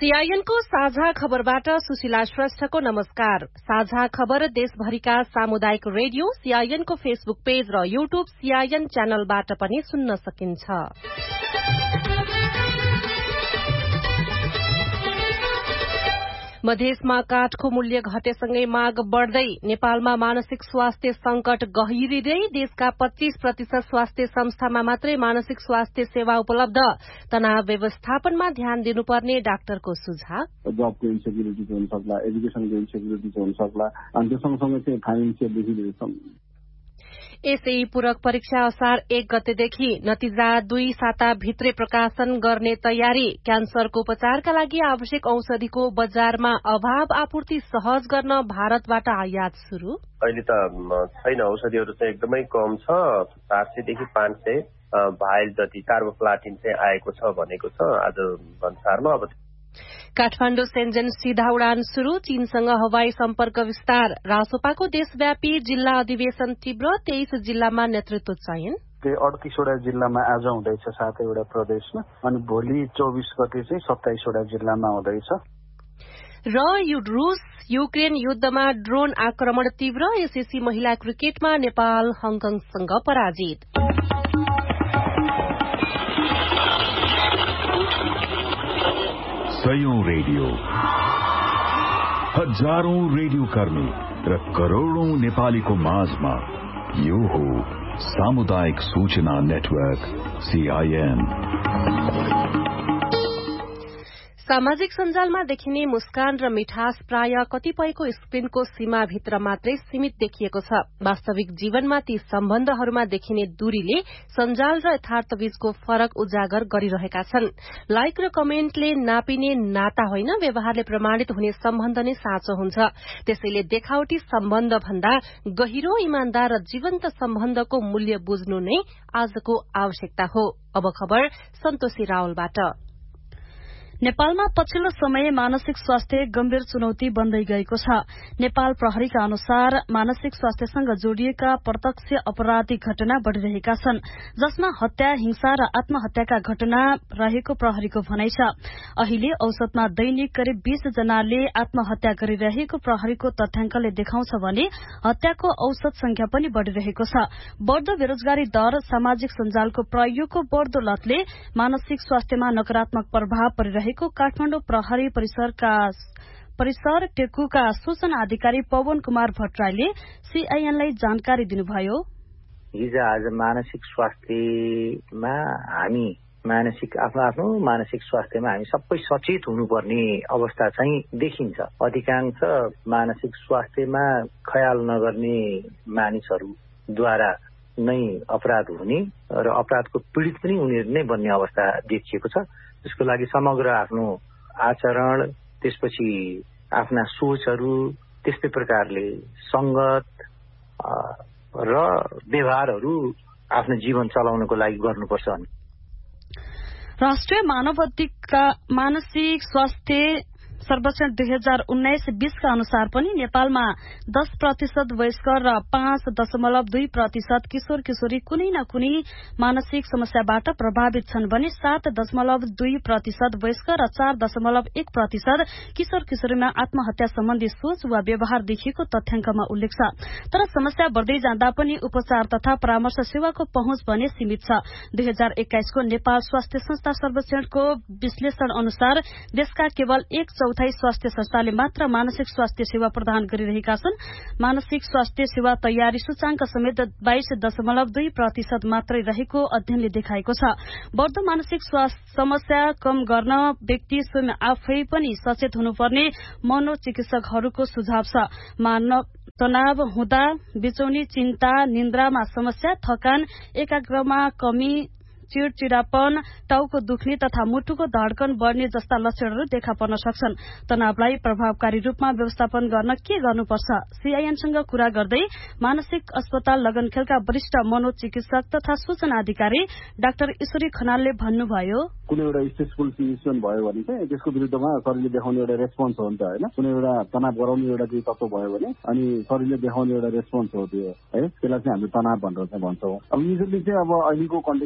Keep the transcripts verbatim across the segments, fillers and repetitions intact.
सीआईएनको साझा खबरबाट सुशीला श्रेष्ठको नमस्कार। साझा खबर देशभरिका सामुदायिक रेडियो सीआईएनको फेसबुक पेज र यूट्यूब सीआईएन च्यानलबाट पनि सुन्न सकिन्छ। मधेसमा काठको मूल्य घटेसँगै माग बढ़दै नेपालमा मानसिक स्वास्थ्य संकट गहिरिँदै देशका पच्चीस प्रतिशत स्वास्थ्य संस्थामा मात्रै मानसिक स्वास्थ्य सेवा उपलब्ध। तनाव व्यवस्थापनमा ध्यान दिनुपर्ने डाक्टरको सुझाव। जबको इन्सेक्युरिटी हुन सक्ला, एजुकेसनको इन्सेक्युरिटी हुन सक्ला, अनि त्यो सँगसँगै चाहिँ फाइनेन्सियलदेखि। यसै पूरक परीक्षा असार एक गतेदेखि नतिजा दुई साता भित्रै प्रकाशन गर्ने तयारी। क्यान्सरको उपचारका लागि आवश्यक औषधिको बजारमा अभाव आपूर्ति सहज गर्न भारतबाट आयात शुरू। अहिले त छैन, औषधिहरू चाहिँ एकदमै कम छ। चार सयदेखि पाँच सय भाइल जति कार्बोप्लाटिन चाहिँ आएको छ भनेको छ आज भन्सारमा। अब काठमाडौँ सेन्जेन सीधा उडान शुरू, चीनसँग हवाई सम्पर्क विस्तार। रासोपाको देशव्यापी जिल्ला अधिवेशन तीव्र, तेइस जिल्लामा नेतृत्व चयन। अडतीसवटा जिल्लामा आज हुँदैछ, सातैवटा प्रदेशमा, अनि भोलि चौबिस गते चाहिँ सत्ताइसवटा जिल्लामा हुँदैछ। र रूस युक्रेन युद्धमा ड्रोन आक्रमण तीव्र, एसएससी महिला क्रिकेटमा नेपाल हङकङसँग पराजित। सयौं रेडियो, हजारौं रेडियो कर्मी र करोड़ौं नेपालीको माझमा यो हो सामुदायिक सूचना नेटवर्क सीआईएन। सामाजिक सञ्जालमा देखिने मुस्कान र मिठास प्राय कतिपयको स्क्रिनको सीमाभित्र मात्रै सीमित देखिएको छ। वास्तविक जीवनमा ती सम्बन्धहरूमा देखिने दूरीले सञ्जाल र यथार्थबीचको फरक उजागर गरिरहेका छन्। लाइक र कमेन्टले नापिने नाता होइन, व्यवहारले प्रमाणित हुने सम्बन्ध नै साँचो हुन्छ। त्यसैले देखावटी सम्बन्ध भन्दा गहिरो, इमानदार र जीवन्त सम्बन्धको मूल्य बुझ्नु नै आजको आवश्यकता हो। अब खबर सन्तोषी रावलबाट। नेपालमा पछिल्लो समय मानसिक स्वास्थ्य गम्भीर चुनौती बन्दै गएको छ। नेपाल प्रहरीका अनुसार मानसिक स्वास्थ्यसँग जोडिएका प्रत्यक्ष अपराधिक घटना बढ़िरहेका छन्, जसमा हत्या, हिंसा र आत्महत्याका घटना रहेको प्रहरीको भनाइ छ। अहिले औसतमा दैनिक करिब बीस जनाले आत्महत्या गरिरहेको प्रहरीको तथ्याङ्कले देखाउँछ भने हत्याको औसत संख्या पनि बढ़िरहेको छ। बढ़दो बेरोजगारी दर, सामाजिक सञ्जालको प्रयोगको बढ़दो लतले मानसिक स्वास्थ्यमा नकारात्मक प्रभाव परिरहेको काठमाडौँ प्रहरी परिसरका परिसर टेकुका सूचना अधिकारी पवन कुमार भट्टराईले सीआईएनलाई जानकारी दिनुभयो। हिजो आज मानसिक स्वास्थ्यमा हामी मानसिक आफ्नो आफ्नो मानसिक स्वास्थ्यमा हामी सबै सचेत हुनुपर्ने अवस्था चाहिँ देखिन्छ। अधिकांश मानसिक स्वास्थ्यमा ख्याल नगर्ने मानिसहरूद्वारा नै अपराध हुने र अपराधको पीडित पनि उनीहरू नै बन्ने अवस्था देखिएको छ। त्यसको लागि समग्र आफ्नो आचरण, त्यसपछि आफ्ना सोचहरू, त्यस्तै प्रकारले संगत र व्यवहारहरू आफ्नो जीवन चलाउनको लागि गर्नुपर्छ। राष्ट्रिय मानवाधिकार मानसिक स्वास्थ्य सर्वेक्षण दुई हजार उन्नाइस बीसका अनुसार पनि नेपालमा दस प्रतिशत वयस्क र पाँच दशमलव दुई प्रतिशत किशोर किशोरी कुनै न कुनै मानसिक समस्याबाट प्रभावित छन् भने सात दशमलव दुई प्रतिशत वयस्क र चार दशमलव एक प्रतिशत किशोर किशोरीमा आत्महत्या सम्बन्धी सोच वा व्यवहार देखिएको तथ्याङ्कमा उल्लेख छ। तर समस्या बढ़दै जाँदा पनि उपचार तथा परामर्श सेवाको पहुँच भने सीमित छ। दुई हजार एक्काइसको नेपाल स्वास्थ्य संस्था सर्वेक्षणको विश्लेषण अनुसार देशका केवल एक चौथाई स्वास्थ्य संस्थाले मात्र मानसिक स्वास्थ्य सेवा प्रदान गरिरहेका छन्। मानसिक स्वास्थ्य सेवा तयारी सूचाङ्क समेत बाइस दशमलव दुई प्रतिशत मात्रै रहेको अध्ययनले देखाएको छ। बढ़दो मानसिक स्वास्थ्य समस्या कम गर्न व्यक्ति स्वयं आफै पनि सचेत हुनुपर्ने मनोचिकित्सकहरूको सुझाव छ। मानव तनाव हुँदा बिचौनी, चिन्ता, निन्द्रामा समस्या, थकान, एकाग्रमा कमी, चिड़चिड़ापन, टाउको दुख्ने तथा मुटुको धड्कन बढ़ने जस्ता लक्षणहरू देखा पर्न सक्छन्। तनावलाई प्रभावकारी रूपमा व्यवस्थापन गर्न के गर्नुपर्छ? सीआईएनसँग कुरा गर्दै मानसिक अस्पताल लगनखेलका वरिष्ठ मनोचिकित्सक तथा सूचना अधिकारी डाक्टर ईश्वरी खनालले भन्नुभयो, कुनै एउटा स्ट्रेसफुल सिचुएसन भयो भने चाहिँ त्यसको विरुद्धमा शरीरले देखाउने एउटा रेस्पोन्स हो नि त, होइन? कुनै एउटा तनाव गराउने एउटा केही तत्त्व भयो भने अनि शरीरले देखाउने एउटा रेस्पोन्स हो त्यो, है? त्यसलाई चाहिँ हामी तनाव भनेर चाहिँ भन्छौँ। अब युजली चाहिँ अब अहिलेको कन्टेक्समा हेर्नु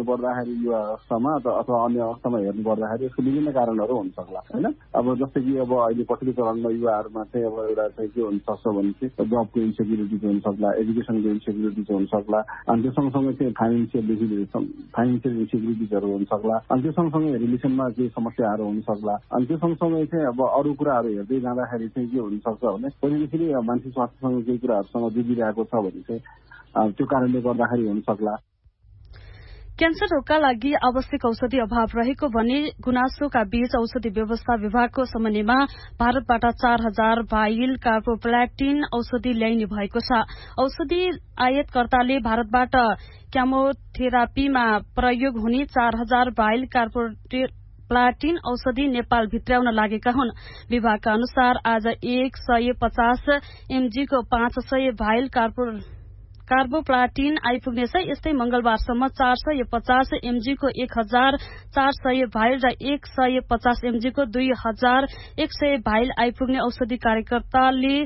हेर्नु पर्दाखेरि युवा अवस्थामा अथवा अन्य अवस्थामा हेर्नु पर्दाखेरि यसको विभिन्न कारणहरू हुन सक्ला होइन। अब जस्तै कि अब अहिले पछिल्लो चरणमा युवाहरूमा चाहिँ अब एउटा चाहिँ के हुन सक्छ भने चाहिँ जबको इन्सेक्युरिटी हुन सक्ला, एजुकेसनको इन्सेक्युरिटी हुन सक्ला, अनि त्यो सँगसँगै चाहिँ फाइनेन्सियलदेखि फाइनेन्सियल इन्सेक्युरिटिजहरू हुन सक्ला, अनि त्यो सँगसँगै रिलेसनमा केही समस्याहरू हुन सक्ला, अनि त्यो सँगसँगै चाहिँ अब अरू कुराहरू हेर्दै जाँदाखेरि चाहिँ के हुन सक्छ भने पहिलेदेखि मानसिक स्वास्थ्यसँग केही कुराहरूसँग जुझिरहेको छ भने चाहिँ त्यो कारणले गर्दाखेरि हुन सक्ला। क्यान्सर रोगका लागि आवश्यक औषधि अभाव रहेको भने गुनासोका बीच औषधि व्यवस्था विभागको समन्वयमा भारतबाट चार हजार भाइल कार्बोप्लाटिन औषधि ल्याइने भएको छ। औषधि आयातकर्ताले भारतबाट केमोथेरापीमा प्रयोग हुने चार हजार भाइल कार्बोप्लाटिन औषधि नेपाल भित्राउन लागेका हुन्। विभागका अनुसार आज एक सय पचास एमजीको पाँच सय भाइल कार्बो कार्बोप्लाटिन आइपुग्नेछ। यस्तै मंगलबारसम्म चार सय पचास एमजीको एक हजार चार सय भाइल र एक सय पचास एमजीको दुई हजार एक सय भाइल आइपुग्ने औषधि कार्यकर्ताले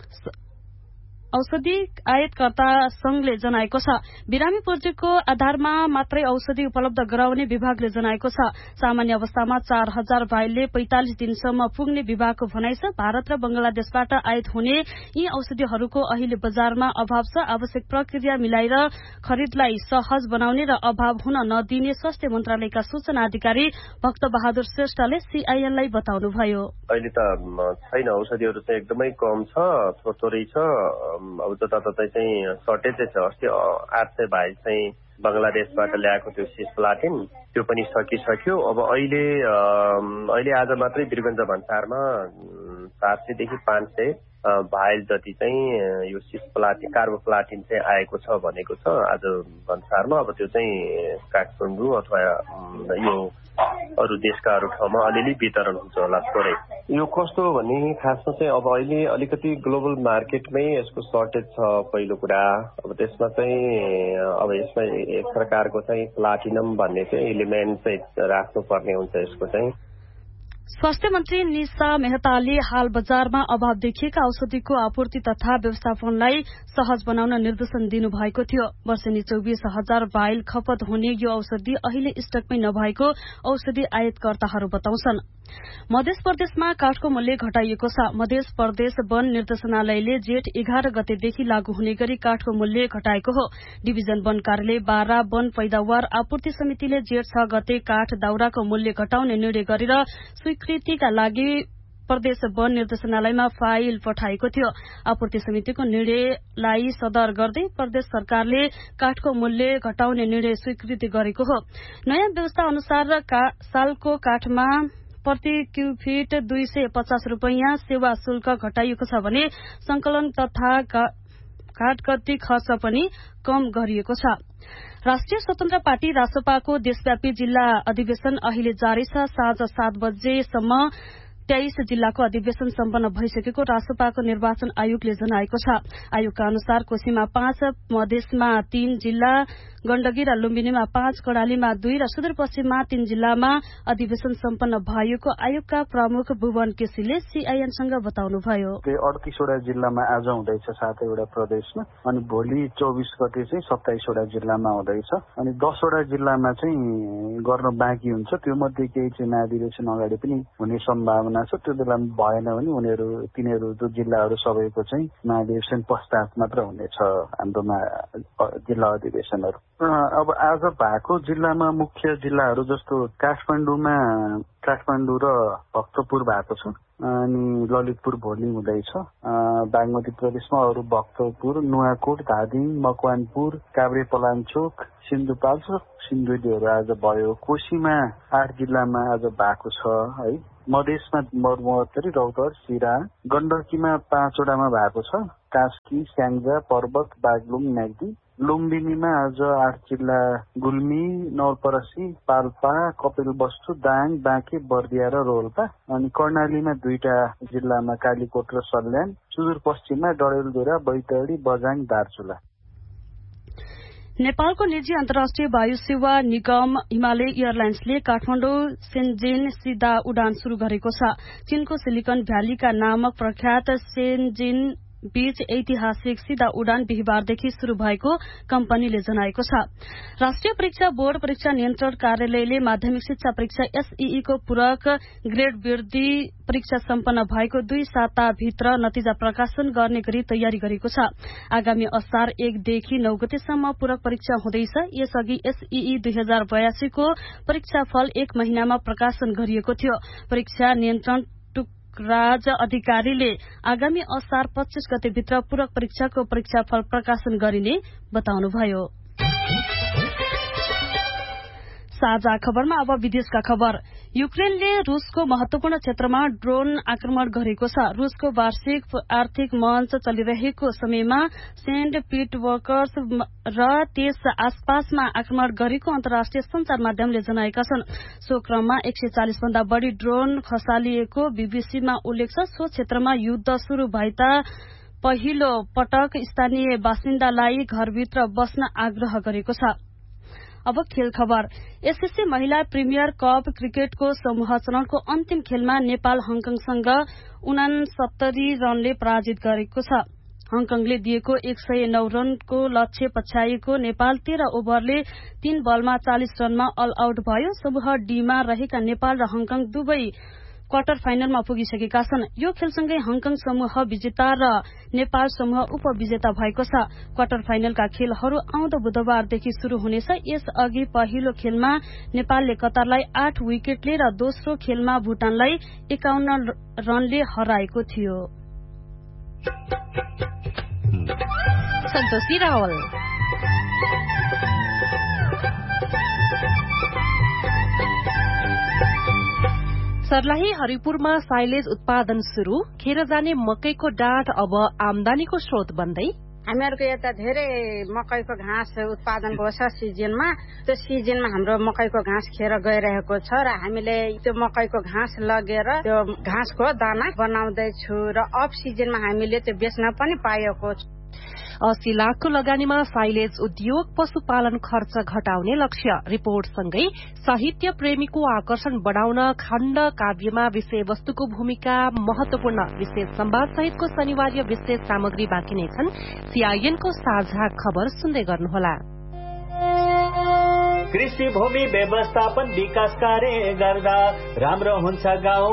औषधि आयातकर्ता संघले जनाएको छ। बिरामी प्रोजेक्टको आधारमा मात्रै औषधि उपलब्ध गराउने विभागले जनाएको छ। सामान्य अवस्थामा चार हजार भाइलले पैंतालिस दिनसम्म पुग्ने विभागको भनाइ छ। भारत र बंगलादेशबाट आयात हुने यी औषधिहरूको अहिले बजारमा अभाव छ। आवश्यक प्रक्रिया मिलाएर खरिदलाई सहज बनाउने र अभाव हुन नदिने स्वास्थ्य मन्त्रालयका सूचना अधिकारी भक्त बहादुर श्रेष्ठले सीआईएनलाई बताउनुभयो। अहिले त छैन, औषधिहरू चाहिँ एकदमै कम छ, थोरै छ। अब जताततै चाहिँ सर्टेजै छ। अस्ति आठ सय भाइ चाहिँ बंगलादेशबाट ल्याएको त्यो सिस्प्लाटिन त्यो पनि सकिसक्यो। अब अहिले अहिले आज मात्रै वीरगञ्ज भन्सारमा चार सयदेखि पाँच सय भाइल जति चाहिँ यो सिस्प्लाटिन कार्बोप्लाटिन चाहिँ आएको छ भनेको छ आज भन्सारमा। अब त्यो चाहिँ काठमाडौँ अथवा यो अरू देशका अरू ठाउँमा अलिअलि वितरण हुन्छ होला थोरै। यो कस्तो भने खासमा चाहिँ अब अहिले अलिकति ग्लोबल मार्केटमै यसको सर्टेज छ पहिलो कुरा। अब त्यसमा चाहिँ अब यसमा एक प्रकारको चाहिँ प्लाटिनम भन्ने चाहिँ एलिमेन्ट चाहिँ राख्नुपर्ने हुन्छ यसको चाहिँ। स्वास्थ्य मन्त्री निशा मेहताले हाल बजारमा अभाव देखिएका औषधिको आपूर्ति तथा व्यवस्थापनलाई सहज बनाउन निर्देशन दिनुभएको थियो। वर्षेनी चौबिस हजार भाइल खपत हुने यो औषधि अहिले स्टकमै नभएको औषधि आयातकर्ताहरू बताउँछन्। मध्य प्रदेशमा काठको मूल्य घटाइएको छ। मध्य प्रदेश वन निर्देशनालयले जेठ एघार गतेदेखि लागू हुने गरी काठको मूल्य घटाएको हो। डिभिजन वन कार्यालय बाह्र वन पैदावार आपूर्ति समितिले जेठ छ गते काठ दाउराको मूल्य घटाउने निर्णय गरेर स्वीकृतिका लागि प्रदेश वन निर्देशनालयमा फाइल पठाएको थियो। आपूर्ति समितिको निर्णयलाई सदर गर्दै प्रदेश सरकारले काठको मूल्य घटाउने निर्णय स्वीकृति गरेको हो। नयाँ व्यवस्था अनुसार का, सालको काठमा प्रति क्यूफिट दुई सय पचास रूपियाँ सेवा शुल्क घटाइएको छ भने संकलन तथा घाटगति खर्च पनि कम गरिएको छ। राष्ट्रिय स्वतन्त्र पार्टी रासपाको देशव्यापी जिल्ला अधिवेशन अहिले जारी छ। साँझ सात बजेसम्म तेइस जिल्लाको अधिवेशन सम्पन्न भइसकेको रासपाको निर्वाचन आयोगले जनाएको छ। आयोगका अनुसार कोशीमा पाँच, मधेसमा तीन जिल्ला, गण्डकी र लुम्बिनीमा पाँच, कर्णालीमा दुई र सुदूरपश्चिममा तीन जिल्लामा अधिवेशन सम्पन्न भएको आयोगका प्रमुख भुवन केसीले सीआईएनसँग बताउनुभयो। अडतीसवटा जिल्लामा आज हुँदैछ सातैवटा प्रदेशमा, अनि भोलि चौबिस गते चाहिँ सत्ताइसवटा जिल्लामा हुँदैछ, अनि दसवटा जिल्लामा चाहिँ गर्न बाँकी हुन्छ। त्यो मध्ये केही चाहिँ महाधिवेशन अगाडि पनि हुने सम्भावना छ। त्यो बेला भएन भने उनीहरू तिनीहरू जो जिल्लाहरू सबैको चाहिँ महाधिवेशन पश्चात मात्र हुनेछ हाम्रोमा जिल्ला अधिवेशनहरू। अब आज भएको जिल्लामा मुख्य जिल्लाहरू जस्तो काठमाडौँमा काठमाडौँ र भक्तपुर भएको छ, अनि ललितपुर भोलि हुँदैछ। बागमती प्रदेशमा अरू भक्तपुर, नुवाकोट, धादिङ, मकवानपुर, काभ्रेपलाञ्चोक, सिन्धुपाल्चोक, सिन्धुलीहरू आज भयो। कोशीमा आठ जिल्लामा आज भएको छ है। मधेसमा मरमहत्तरी, रौतहट, सिरा, गण्डकीमा पाँचवटामा भएको छ, कास्की, स्याङ्जा, पर्वत, बागलुङ, म्याग्दी। लुम्बिनीमा आज आठ जिल्ला गुल्मी, नवलपरासी, पाल्पा, कपिलवस्तु, दाङ, बाँके, बर्दिया र रोल्पा, अनि कर्णालीमा दुईटा जिल्लामा कालीकोट र सल्यान, सुदूरपश्चिममा डडेलधुरा, बैतडी, बझाङ, दार्चुला। नेपालको निजी अन्तर्राष्ट्रिय वायु सेवा निगम हिमालय एयरलाइन्सले काठमाडौँ सेन्जेन सीधा उडान शुरू गरेको छ। चीनको सिलिकन भ्यालीका नामक प्रख्यात सेन्जेन बीच ऐतिहासिक सीधा उडान बिहिबारदेखि शुरू भएको कम्पनीले जनाएको छ। राष्ट्रिय परीक्षा बोर्ड परीक्षा नियन्त्रण कार्यालयले माध्यमिक शिक्षा परीक्षा एसईई को पूरक ग्रेड वृद्धि परीक्षा सम्पन्न भएको दुई साताभित्र नतिजा प्रकाशन गर्ने गरी तयारी गरेको छ। आगामी असार एकदेखि नौ गतेसम्म पूरक परीक्षा हुँदैछ। यसअघि एसईई दुई हजार बयासी को परीक्षाफल एक महिनामा प्रकाशन गरिएको थियो। परीक्षा नियन्त्रण राज अधिकारीले आगामी असार पच्चीस गतेभित्र पूरक परीक्षाको परीक्षाफल प्रकाशन गरिने बताउनुभयो। साझा खबरमा अब विदेशका खबर। युक्रेनले रूसको महत्वपूर्ण क्षेत्रमा ड्रोन आक्रमण गरेको छ। रूसको वार्षिक आर्थिक मञ्च चलिरहेको समयमा सेन्ट पिटर्सबर्ग र त्यस आसपासमा आक्रमण गरेको अन्तर्राष्ट्रिय संचार माध्यमले जनाएका छन्। सो क्रममा एक सय चालिस भन्दा बढ़ी ड्रोन खसालिएको बीबीसीमा उल्लेख छ। सो क्षेत्रमा युद्ध शुरू भएता पहिलो पटक स्थानीय बासिन्दालाई घरभित्र बस्न आग्रह गरेको छ। अब खेल खबर। एसएससी महिला प्रिमियर कप क्रिकेटको समूह चरणको अन्तिम खेलमा नेपाल हङकङसँग उनासत्तरी रनले पराजित गरेको छ। हङकङले दिएको एक सय नौ रनको लक्ष्य पछ्याएको नेपाल तेह्र ओभरले तीन बलमा चालिस रनमा अल आउट भयो। समूह डीमा रहेका नेपाल र हङकङ दुवै क्वार्टर फाइनलमा पुगिसकेका छन्। यो खेलसँगै हङकङ समूह विजेता र नेपाल समूह उपविजेता भएको छ। क्वार्टर फाइनलका खेलहरू आउँदो बुधबारदेखि शुरू हुनेछ। यसअघि पहिलो खेलमा नेपालले कतारलाई आठ विकेटले र दोस्रो खेलमा भुटानलाई एकाउन्न रनले हराएको थियो। सन्तोषी रावल। सर्लाही हरिपुरमा साइलेज उत्पादन शुरू। खेर जाने मकैको डाँठ अब आमदानीको स्रोत बन्दै। हामीहरूको यता धेरै मकैको घाँस उत्पादन गर्छ सिजनमा। त्यो सिजनमा हाम्रो मकैको घाँस खेर गइरहेको छ र हामीले त्यो मकैको घाँस लगेर त्यो घाँसको दाना बनाउँदैछु र अफ सिजनमा हामीले त्यो बेच्न पनि पाएको छ। अस्सी लाखको लगानीमा साइलेज उद्योग पशुपालन खर्च घटाउने लक्ष्य। रिपोर्टसँगै साहित्य प्रेमीको आकर्षण बढ़ाउन खण्ड काव्यमा विषयवस्तुको भूमिका महत्वपूर्ण। विशेष संवाद सहितको शनिवार्य विशेष सामग्री बाँकी नै छन्। सीआईएनको साझा खबर सुन्दै गर्नुहोला। कृषि भूमि व्यवस्थापन विकास कार्य गर्दा राम्रो हुन्छ गाउँ।